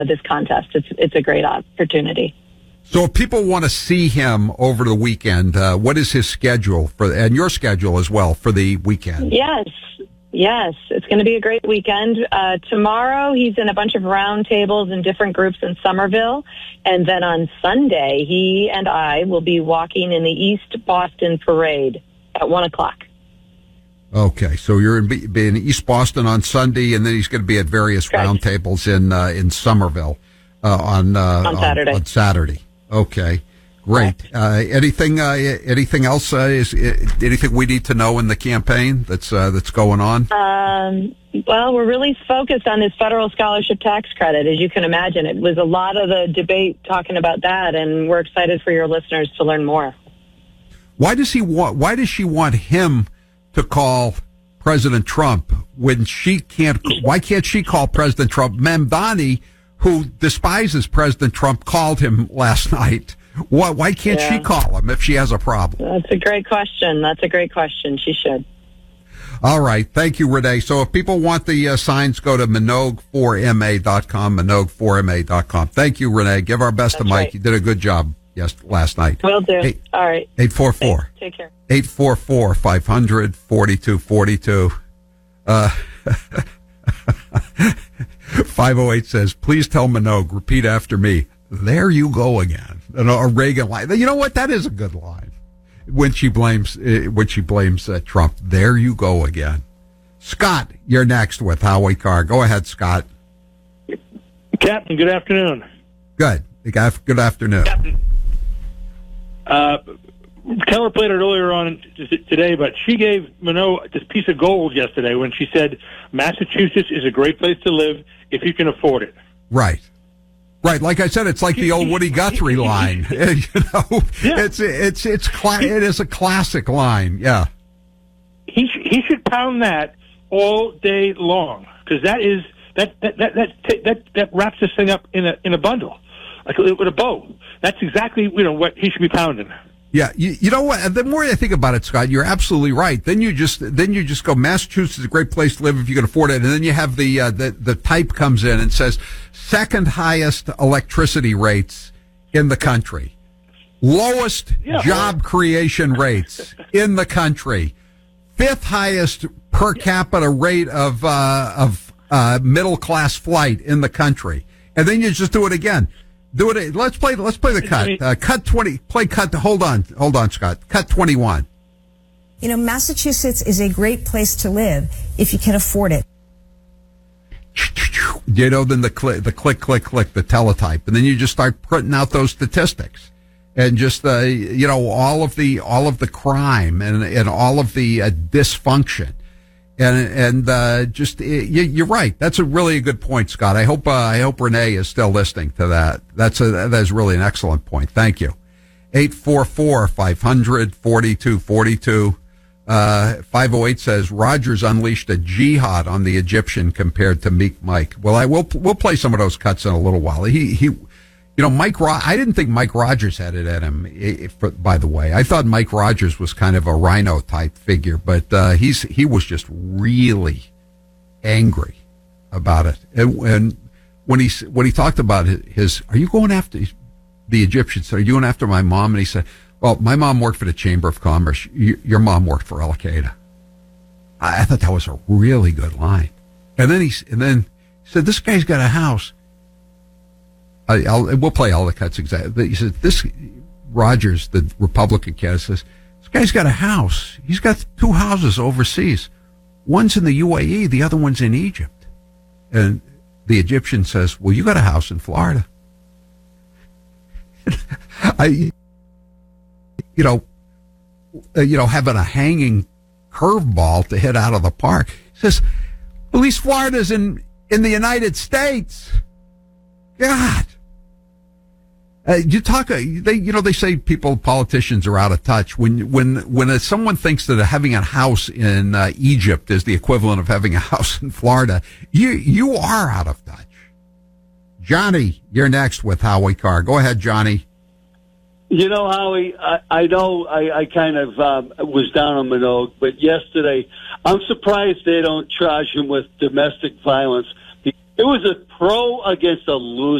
this contest. It's a great opportunity. So if people want to see him over the weekend, what is his schedule and your schedule as well for the weekend? Yes, it's going to be a great weekend. Tomorrow, he's in a bunch of roundtables in different groups in Somerville. And then on Sunday, he and I will be walking in the East Boston Parade at 1 o'clock. Okay, so you're in East Boston on Sunday, and then he's going to be at various roundtables in Somerville on Saturday. On Saturday. Okay. Great. Anything else? Anything we need to know in the campaign that's going on? Well, we're really focused on this federal scholarship tax credit, as you can imagine. It was a lot of the debate talking about that, and we're excited for your listeners to learn more. Why does she want him to call President Trump when she can't? Why can't she call President Trump? Mamdani, who despises President Trump, called him last night. Why can't she call him if she has a problem? That's a great question. She should. All right. Thank you, Renee. So if people want the signs, go to Minogue4MA.com, Minogue4MA.com. Thank you, Renee. Give our best to Mike. Right. You did a good job last night. Will do. All right. 844. Take care. 844-500-4242. 508 says, please tell Minogue, repeat after me. There you go again. A Reagan line. You know what? That is a good line. When she blames Trump. There you go again. Scott, you're next with Howie Carr. Go ahead, Scott. Captain, good afternoon. Good. Good afternoon. Captain, Keller played it earlier on today, but she gave Minogue this piece of gold yesterday when she said Massachusetts is a great place to live if you can afford it. Right. Right, like I said, it's like the old Woody Guthrie line. It is a classic line. Yeah, he should pound that all day long because that wraps this thing up in a bundle, like with a bow. That's exactly what he should be pounding. Yeah, you know what? The more I think about it, Scott, you're absolutely right. Then you just go, Massachusetts is a great place to live if you can afford it, and then you have the type comes in and says second highest electricity rates in the country, lowest job creation rates in the country, fifth highest per capita rate of middle class flight in the country, and then you just do it again. Do it. Let's play the cut. Cut 20. Play cut. Hold on, Scott. Cut 21. Massachusetts is a great place to live if you can afford it. Then the click, the teletype, and then you just start printing out those statistics, and just all of the crime and all of the dysfunction. And you're right. That's a really good point, Scott. I hope Renee is still listening to that. That is really an excellent point. Thank you. 844-500-4242. 508 says Rogers unleashed a jihad on the Egyptian compared to Meek Mike. Well, we'll play some of those cuts in a little while. I didn't think Mike Rogers had it at him. By the way, I thought Mike Rogers was kind of a rhino type figure, but he was just really angry about it. And when he talked about his, are you going after the Egyptian? Said, are you going after my mom? And he said, well, my mom worked for the Chamber of Commerce. Your mom worked for Al Qaeda. I thought that was a really good line. And then he said, this guy's got a house. We'll play all the cuts exactly. He said, this Rogers, the Republican candidate, says, this guy's got a house. He's got two houses overseas. One's in the UAE, the other one's in Egypt. And the Egyptian says, well, you got a house in Florida. Having a hanging curveball to hit out of the park. He says, at least Florida's in the United States. God. They say politicians are out of touch. When someone thinks that having a house in Egypt is the equivalent of having a house in Florida, you are out of touch. Johnny, you're next with Howie Carr. Go ahead, Johnny. Howie, I know I kind of was down on Minogue, but yesterday, I'm surprised they don't charge him with domestic violence. It was a pro against a loser.